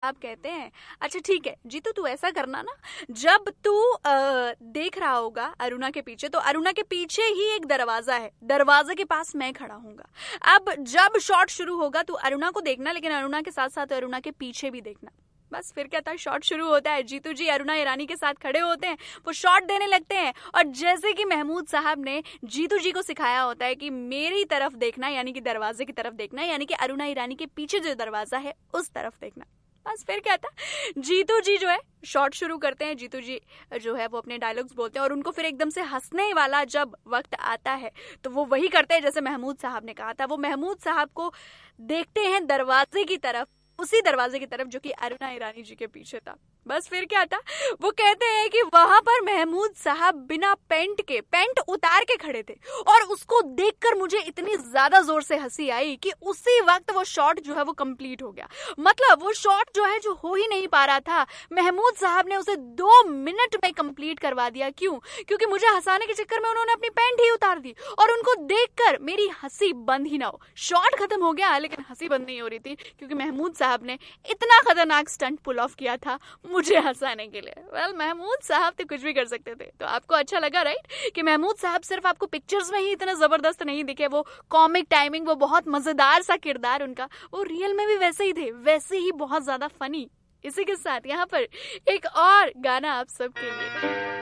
आप कहते हैं, अच्छा ठीक है जीतू, तू ऐसा करना ना, जब तू देख रहा होगा अरुणा के पीछे, तो अरुणा के पीछे ही एक दरवाजा है, दरवाजे के पास मैं खड़ा हूंगा। अब जब शॉट शुरू होगा तू अरुणा को देखना, लेकिन अरुणा के साथ साथ अरुणा के पीछे भी देखना। बस फिर क्या था, शॉट शुरू होता है, जीतू जी अरुणा ईरानी के साथ खड़े होते हैं, वो शॉट देने लगते हैं, और जैसे कि महमूद साहब ने जीतू जी को सिखाया होता है कि मेरी तरफ देखना, यानी कि दरवाजे की तरफ देखना, यानी कि अरुणा ईरानी के पीछे जो दरवाजा है उस तरफ देखना। बस फिर क्या था, जीतू जी जो है शॉट शुरू करते हैं, जीतू जी जो है वो अपने डायलॉग्स बोलते हैं, और उनको फिर एकदम से हंसने वाला जब वक्त आता है तो वो वही करते हैं जैसे महमूद साहब ने कहा था। वो महमूद साहब को देखते हैं दरवाजे की तरफ, उसी दरवाजे की तरफ जो कि अरुणा ईरानी जी के पीछे था। बस फिर क्या था, वो कहते हैं कि वहां पर महमूद साहब बिना पेंट के, पेंट उतार के खड़े थे, और उसको देखकर मुझे इतनी ज्यादा जोर से हंसी आई कि उसी वक्त वो शॉट जो है वो कंप्लीट हो गया। मतलब वो शॉट जो है जो हो ही नहीं पा रहा था, महमूद साहब ने उसे 2 मिनट में कंप्लीट करवा दिया। क्यों? क्योंकि मुझे हंसाने के चक्कर में उन्होंने अपनी पेंट ही उतार दी, और उनको देखकर मेरी हंसी बंद ही ना हो। शॉट खत्म हो गया लेकिन हंसी बंद नहीं हो रही थी, क्योंकि महमूद साहब ने इतना खतरनाक स्टंट पुल ऑफ किया था मुझे हंसाने के लिए। वेल, महमूद साहब तो कुछ भी कर सकते थे। तो आपको अच्छा लगा राइट, कि महमूद साहब सिर्फ आपको पिक्चर्स में ही इतना जबरदस्त नहीं दिखे, वो कॉमिक टाइमिंग, वो बहुत मजेदार सा किरदार उनका, वो रियल में भी वैसे ही थे, वैसे ही बहुत ज्यादा फनी। इसी के साथ यहाँ पर एक और गाना आप सबके लिए।